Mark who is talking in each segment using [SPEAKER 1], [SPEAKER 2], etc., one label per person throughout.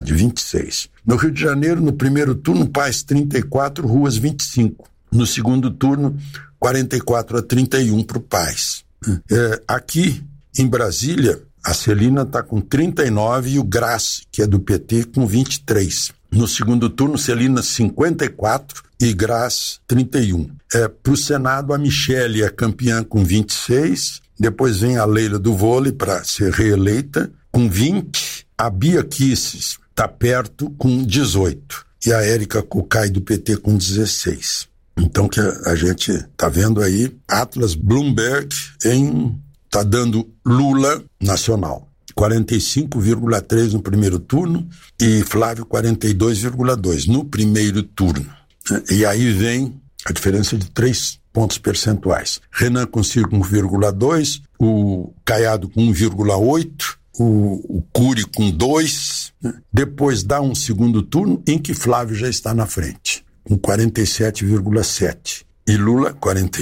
[SPEAKER 1] de 26. No Rio de Janeiro, no primeiro turno, Paz 34, Ruas 25. No segundo turno, 44-31 para o Paz. Aqui, em Brasília, a Celina está com 39 e o Grace, que é do PT, com 23. No segundo turno, Celina 54 e Grace 31. Para o Senado, a Michele é campeã com 26. Depois vem a Leila do vôlei para ser reeleita com 20. A Bia Kisses está perto com 18. E a Érica Cocai do PT com 16. Então que a gente está vendo aí, Atlas Bloomberg está dando Lula nacional. 45,3 no primeiro turno e Flávio 42,2 no primeiro turno. E aí vem a diferença de 3 pontos percentuais. Renan com 5,2, o Caiado com 1,8, o Cury com 2. Depois dá um segundo turno em que Flávio já está na frente, com 47,7. E Lula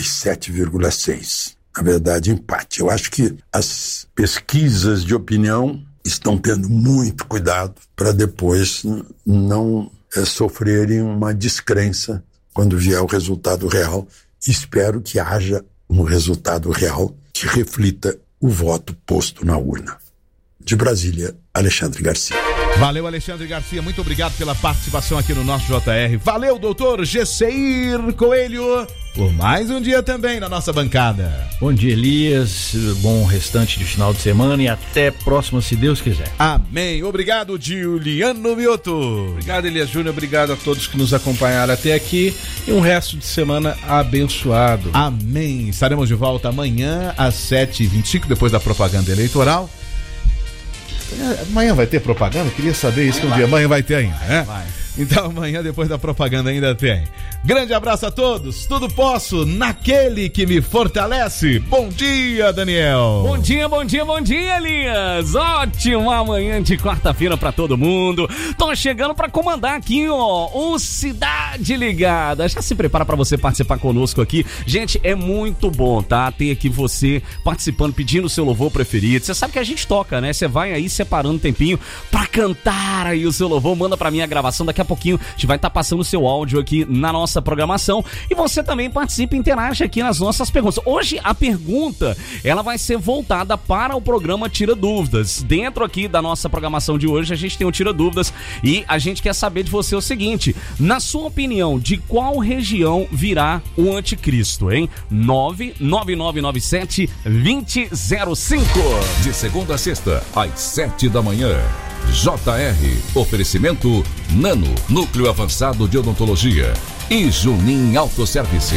[SPEAKER 1] 47,6. Na verdade, empate. Eu acho que as pesquisas de opinião estão tendo muito cuidado para depois não sofrerem uma descrença quando vier o resultado real. Espero que haja um resultado real que reflita o voto posto na urna. De Brasília, Alexandre Garcia.
[SPEAKER 2] Valeu, Alexandre Garcia, muito obrigado pela participação aqui no nosso JR. Valeu, doutor Gesseir Coelho, por mais um dia também na nossa bancada.
[SPEAKER 3] Bom dia, Elias, bom restante de final de semana e até próxima, se Deus quiser.
[SPEAKER 2] Amém, obrigado, Juliano Mioto.
[SPEAKER 4] Obrigado, Elias Júnior, obrigado a todos que nos acompanharam até aqui e um resto de semana abençoado.
[SPEAKER 2] Amém, estaremos de volta amanhã às 7h25, depois da propaganda eleitoral. Amanhã vai ter propaganda? Queria saber isso que um dia. Amanhã vai ter ainda, né? Vai. Então amanhã, depois da propaganda, ainda tem. Grande abraço a todos. Tudo posso naquele que me fortalece. Bom dia, Daniel.
[SPEAKER 5] Bom dia, bom dia, bom dia, Elias. Ótima manhã de quarta-feira pra todo mundo. Tô chegando pra comandar aqui, ó, o Cidade Ligada. Já se prepara pra você participar conosco aqui. Gente, é muito bom, tá? Ter aqui você participando, pedindo o seu louvor preferido. Você sabe que a gente toca, né? Você vai aí separando um tempinho pra cantar aí o seu louvor. Manda pra mim a gravação. Daqui a pouquinho a gente vai estar passando o seu áudio aqui na nossa programação e você também participa e interage aqui nas nossas perguntas. Hoje a pergunta, ela vai ser voltada para o programa Tira Dúvidas. Dentro aqui da nossa programação de hoje a gente tem o Tira Dúvidas e a gente quer saber de você o seguinte: na sua opinião, de qual região virá o anticristo, hein? 99997-2005.
[SPEAKER 6] De segunda a sexta, às 7 da manhã. JR, oferecimento Nano, Núcleo Avançado de Odontologia e Junin Autosservice.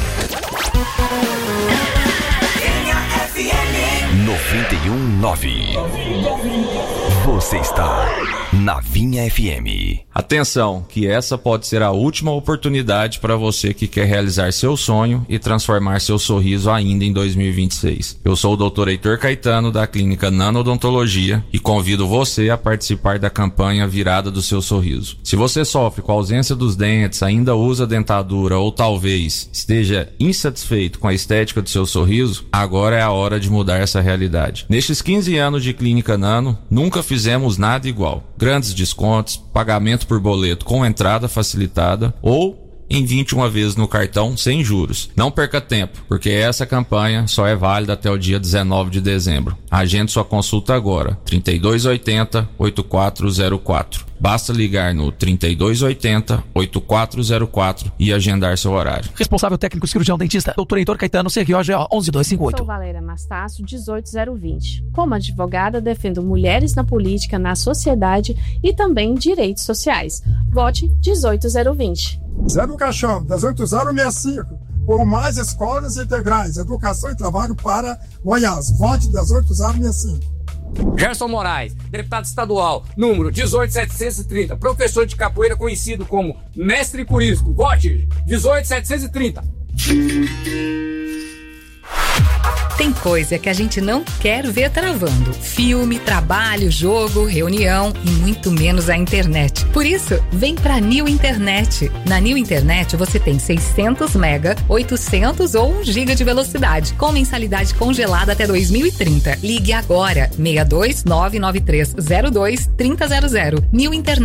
[SPEAKER 6] 91.9. Você está na Vinha FM.
[SPEAKER 7] Atenção, que essa pode ser a última oportunidade para você que quer realizar seu sonho e transformar seu sorriso ainda em 2026. Eu sou o Dr. Heitor Caetano da Clínica Nano Odontologia e convido você a participar da campanha Virada do Seu Sorriso. Se você sofre com a ausência dos dentes, ainda usa dentadura ou talvez esteja insatisfeito com a estética do seu sorriso, agora é a hora de mudar essa realidade. Nestes 15 anos de Clínica Nano, nunca fizemos nada igual. Grandes descontos, pagamento por boleto com entrada facilitada ou em 21 vezes no cartão sem juros. Não perca tempo, porque essa campanha só é válida até o dia 19 de dezembro. Agende sua consulta agora, 3280-8404. Basta ligar no 3280-8404 e agendar seu horário.
[SPEAKER 8] Responsável técnico cirurgião dentista, Dr. Heitor Caetano, CROG 11258.
[SPEAKER 9] Sou Valéria Mastácio, 18020. Como advogada, defendo mulheres na política, na sociedade e também direitos sociais. Vote 18020.
[SPEAKER 10] Zé do Caixão, 18065. Por mais escolas integrais, educação e trabalho para Goiás. Vote 18065.
[SPEAKER 11] Gerson Moraes, deputado estadual, número 18730, professor de capoeira conhecido como Mestre Curisco. Vote 18730.
[SPEAKER 12] Tem coisa que a gente não quer ver travando. Filme, trabalho, jogo, reunião e muito menos a internet. Por isso, vem pra New Internet. Na New Internet você tem 600 mega, 800 ou 1 giga de velocidade, com mensalidade congelada até 2030. Ligue agora, 62993023000. New Internet.